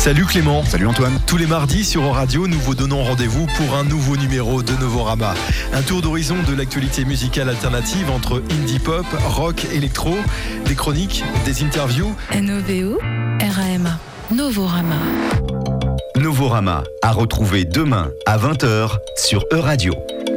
Salut Clément. Salut Antoine. Tous les mardis sur Euradio, nous vous donnons rendez-vous pour un nouveau numéro de Novorama. Un tour d'horizon de l'actualité musicale alternative entre indie pop, rock, électro, des chroniques, des interviews. NOVO, RAMA, Novorama. Novorama, à retrouver demain à 20h sur Euradio.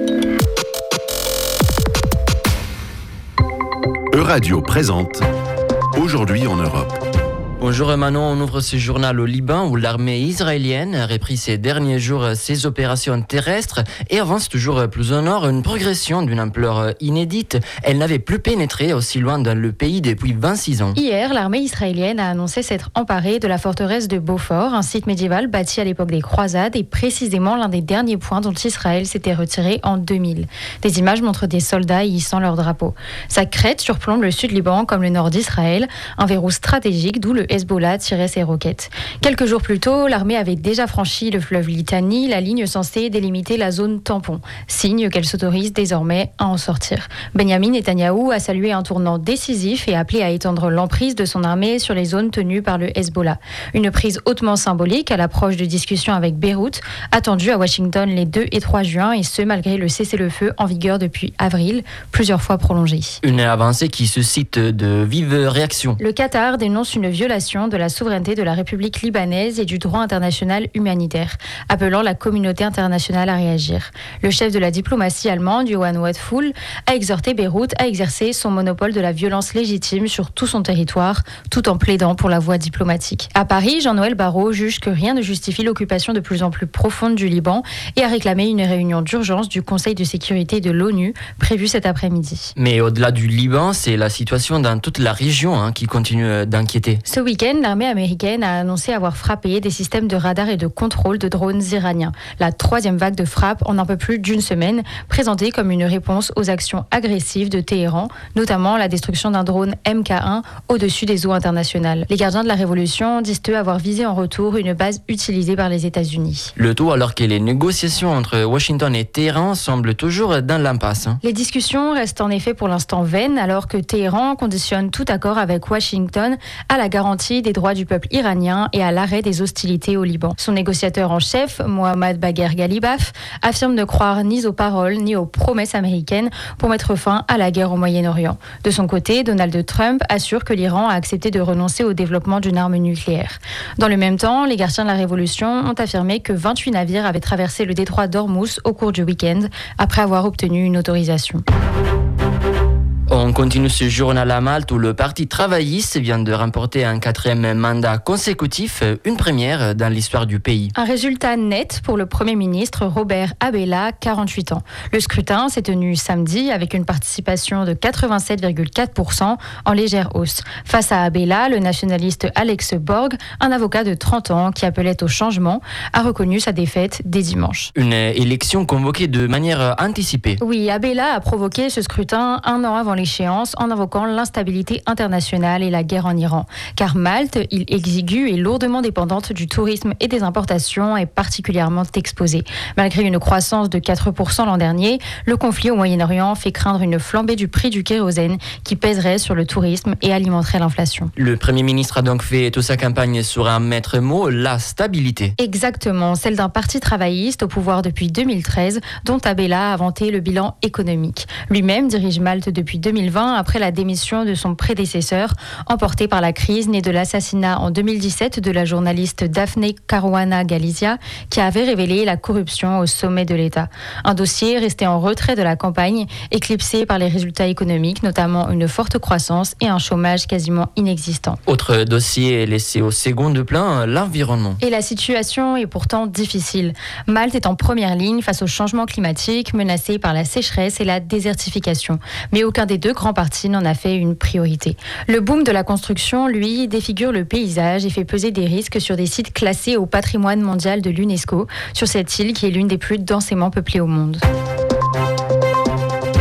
Euradio présente Aujourd'hui en Europe. Bonjour Manon, on ouvre ce journal au Liban où l'armée israélienne a repris ces derniers jours ses opérations terrestres et avance toujours plus au nord, une progression d'une ampleur inédite. Elle n'avait plus pénétré aussi loin dans le pays depuis 26 ans. Hier, l'armée israélienne a annoncé s'être emparée de la forteresse de Beaufort, un site médiéval bâti à l'époque des croisades et précisément l'un des derniers points dont Israël s'était retiré en 2000. Des images montrent des soldats y hissant leur drapeau. Sa crête surplombe le sud Liban comme le nord d'Israël, un verrou stratégique d'où le Hezbollah tirait ses roquettes. Quelques jours plus tôt, l'armée avait déjà franchi le fleuve Litani, la ligne censée délimiter la zone tampon, signe qu'elle s'autorise désormais à en sortir. Benyamin Netanyahou a salué un tournant décisif et appelé à étendre l'emprise de son armée sur les zones tenues par le Hezbollah. Une prise hautement symbolique à l'approche de discussions avec Beyrouth, attendue à Washington les 2 et 3 juin, et ce malgré le cessez-le-feu en vigueur depuis avril, plusieurs fois prolongé. Une avancée qui suscite de vives réactions. Le Qatar dénonce une violation de la souveraineté de la République libanaise et du droit international humanitaire, appelant la communauté internationale à réagir. Le chef de la diplomatie allemande, Johann Wadephul, a exhorté Beyrouth à exercer son monopole de la violence légitime sur tout son territoire, tout en plaidant pour la voie diplomatique. À Paris, Jean-Noël Barrot juge que rien ne justifie l'occupation de plus en plus profonde du Liban et a réclamé une réunion d'urgence du Conseil de sécurité de l'ONU prévue cet après-midi. Mais au-delà du Liban, c'est la situation dans toute la région qui continue d'inquiéter. Ce week-end, l'armée américaine a annoncé avoir frappé des systèmes de radar et de contrôle de drones iraniens. La 3e vague de frappe en un peu plus d'une semaine, présentée comme une réponse aux actions agressives de Téhéran, notamment la destruction d'un drone MK1 au-dessus des eaux internationales. Les gardiens de la révolution disent eux avoir visé en retour une base utilisée par les États-Unis. Le tout alors que les négociations entre Washington et Téhéran semblent toujours dans l'impasse. Les discussions restent en effet pour l'instant vaines, alors que Téhéran conditionne tout accord avec Washington à la garantie des droits du peuple iranien et à l'arrêt des hostilités au Liban. Son négociateur en chef, Mohammad Bagher Ghalibaf, affirme ne croire ni aux paroles ni aux promesses américaines pour mettre fin à la guerre au Moyen-Orient. De son côté, Donald Trump assure que l'Iran a accepté de renoncer au développement d'une arme nucléaire. Dans le même temps, les gardiens de la Révolution ont affirmé que 28 navires avaient traversé le détroit d'Ormuz au cours du week-end après avoir obtenu une autorisation. On continue ce journal à Malte où le Parti travailliste vient de remporter un 4e mandat consécutif, une première dans l'histoire du pays. Un résultat net pour le Premier ministre Robert Abela, 48 ans. Le scrutin s'est tenu samedi avec une participation de 87,4% en légère hausse. Face à Abela, le nationaliste Alex Borg, un avocat de 30 ans qui appelait au changement, a reconnu sa défaite dès dimanche. Une élection convoquée de manière anticipée. Oui, Abela a provoqué ce scrutin un an avant l'échéance en invoquant l'instabilité internationale et la guerre en Iran. Car Malte, île exiguë et lourdement dépendante du tourisme et des importations, est particulièrement exposée. Malgré une croissance de 4% l'an dernier, le conflit au Moyen-Orient fait craindre une flambée du prix du kérosène qui pèserait sur le tourisme et alimenterait l'inflation. Le Premier ministre a donc fait toute sa campagne sur un maître mot, la stabilité. Exactement, celle d'un parti travailliste au pouvoir depuis 2013, dont Abela a vanté le bilan économique. Lui-même dirige Malte depuis 2020 après la démission de son prédécesseur, emporté par la crise née de l'assassinat en 2017 de la journaliste Daphne Caruana Galizia, qui avait révélé la corruption au sommet de l'État. Un dossier resté en retrait de la campagne, éclipsé par les résultats économiques, notamment une forte croissance et un chômage quasiment inexistant. Autre dossier laissé au second plan, l'environnement. Et la situation est pourtant difficile. Malte est en première ligne face au changement climatique, menacé par la sécheresse et la désertification. Mais aucun des deux grands partis n'en a fait une priorité. Le boom de la construction, lui, défigure le paysage et fait peser des risques sur des sites classés au patrimoine mondial de l'UNESCO, sur cette île qui est l'une des plus densément peuplées au monde.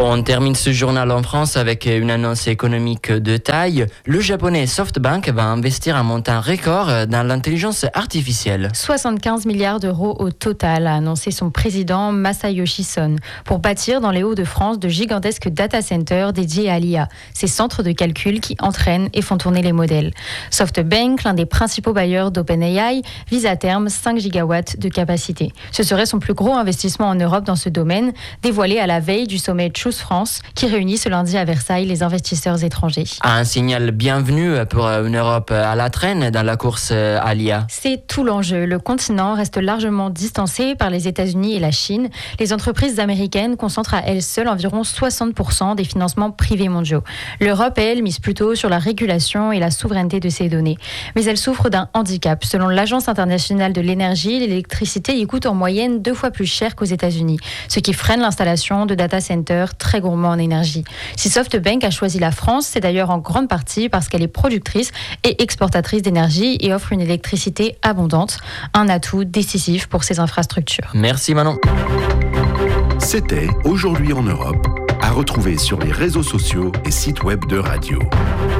On termine ce journal en France avec une annonce économique de taille. Le japonais SoftBank va investir un montant record dans l'intelligence artificielle. 75 milliards d'euros au total, a annoncé son président Masayoshi Son, pour bâtir dans les Hauts-de-France de gigantesques data centers dédiés à l'IA, ces centres de calcul qui entraînent et font tourner les modèles. SoftBank, l'un des principaux bailleurs d'OpenAI, vise à terme 5 gigawatts de capacité. Ce serait son plus gros investissement en Europe dans ce domaine, dévoilé à la veille du sommet Choose France, qui réunit ce lundi à Versailles les investisseurs étrangers. Un signal bienvenu pour une Europe à la traîne dans la course à l'IA. C'est tout l'enjeu. Le continent reste largement distancé par les États-Unis et la Chine. Les entreprises américaines concentrent à elles seules environ 60% des financements privés mondiaux. L'Europe, elle, mise plutôt sur la régulation et la souveraineté de ces données. Mais elle souffre d'un handicap. Selon l'Agence internationale de l'énergie, l'électricité y coûte en moyenne 2 fois plus cher qu'aux États-Unis, ce qui freine l'installation de data centers très gourmands en énergie. Si SoftBank a choisi la France, c'est d'ailleurs en grande partie parce qu'elle est productrice et exportatrice d'énergie et offre une électricité abondante, un atout décisif pour ses infrastructures. Merci Manon. C'était Aujourd'hui en Europe, à retrouver sur les réseaux sociaux et sites web de Radio.